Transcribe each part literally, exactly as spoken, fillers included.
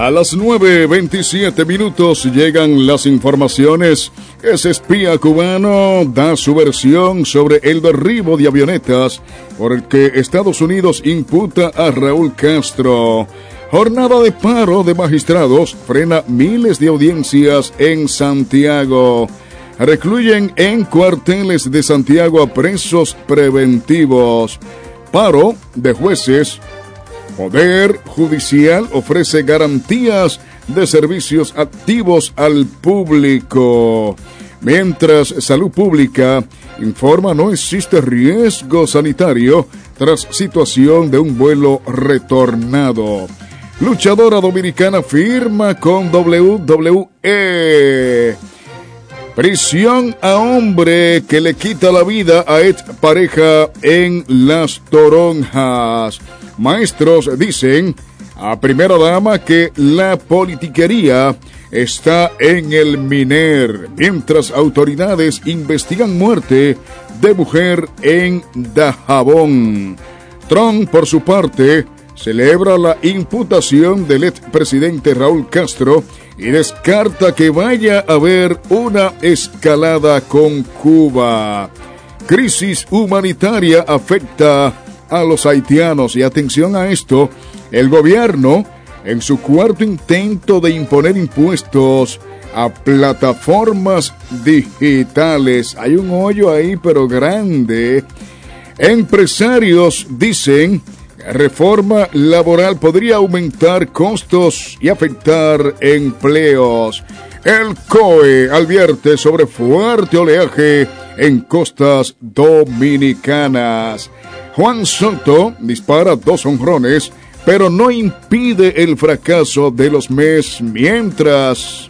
A las nueve veintisiete minutos llegan las informaciones. Ese espía cubano da su versión sobre el derribo de avionetas por el que Estados Unidos imputa a Raúl Castro. Jornada de paro de magistrados frena miles de audiencias en Santiago. Recluyen en cuarteles de Santiago a presos preventivos. Paro de jueces. Poder Judicial ofrece garantías de servicios activos al público. Mientras Salud Pública informa no existe riesgo sanitario tras situación de un vuelo retornado. Luchadora dominicana firma con W W E. Prisión a hombre que le quita la vida a ex pareja en Las Toronjas. Maestros dicen a primera dama que la politiquería está en el Miner, mientras autoridades investigan muerte de mujer en Dajabón. Trump, por su parte, celebra la imputación del expresidente Raúl Castro y descarta que vaya a haber una escalada con Cuba. Crisis humanitaria afecta a los haitianos y atención a esto, el gobierno en su cuarto intento de imponer impuestos a plataformas digitales. Hay un hoyo ahí pero grande. Empresarios dicen reforma laboral podría aumentar costos y afectar empleos. El C O E advierte sobre fuerte oleaje en costas dominicanas. Juan Soto dispara dos jonrones, pero no impide el fracaso de los Mets, mientras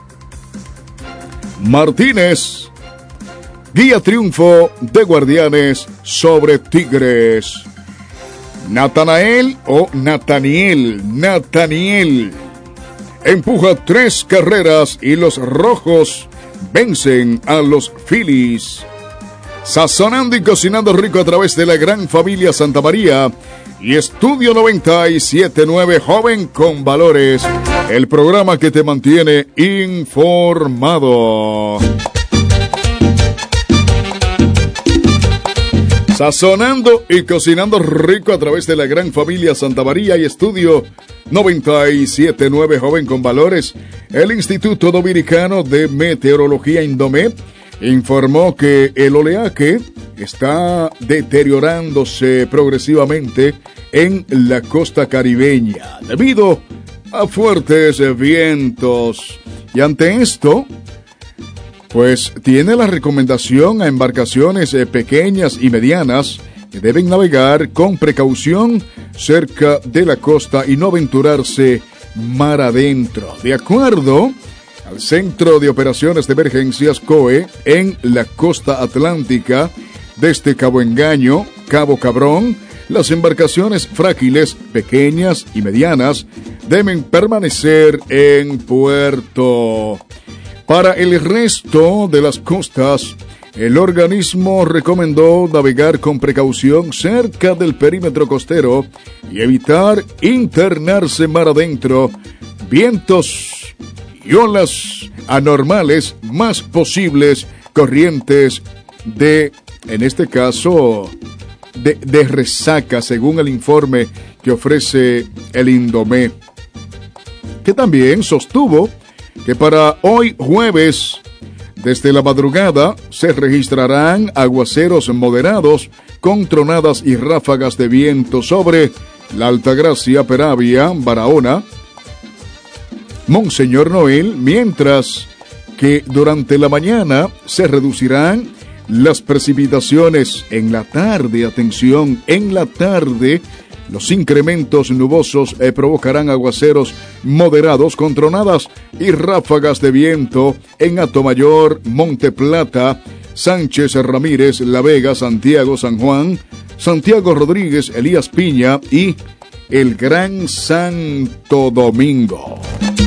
Martínez guía triunfo de Guardianes sobre Tigres. Natanael o Nataniel, Nataniel empuja tres carreras y los rojos vencen a los Phillies. Sazonando y cocinando rico a través de la gran familia Santa María y Estudio noventa y siete punto nueve Joven con Valores, el programa que te mantiene informado. Sazonando y cocinando rico a través de la gran familia Santa María y Estudio noventa y siete punto nueve Joven con Valores, el Instituto Dominicano de Meteorología Indomet informó que el oleaje está deteriorándose progresivamente en la costa caribeña debido a fuertes vientos. Y ante esto, pues tiene la recomendación a embarcaciones pequeñas y medianas que deben navegar con precaución cerca de la costa y no aventurarse mar adentro. De acuerdo al Centro de Operaciones de Emergencias C O E en la costa atlántica, desde Cabo Engaño, Cabo Cabrón, las embarcaciones frágiles, pequeñas y medianas deben permanecer en puerto. Para el resto de las costas, el organismo recomendó navegar con precaución cerca del perímetro costero y evitar internarse mar adentro. Vientos y olas anormales más posibles, corrientes de, en este caso, de, de resaca, según el informe que ofrece el Indomet, que también sostuvo que para hoy jueves, desde la madrugada, se registrarán aguaceros moderados con tronadas y ráfagas de viento sobre la Altagracia, Peravia, Barahona, Monseñor Noel, mientras que durante la mañana se reducirán las precipitaciones. En la tarde, atención, en la tarde, los incrementos nubosos eh, provocarán aguaceros moderados con tronadas y ráfagas de viento en Atomayor, Monte Plata, Sánchez Ramírez, La Vega, Santiago, San Juan, Santiago Rodríguez, Elías Piña y el Gran Santo Domingo.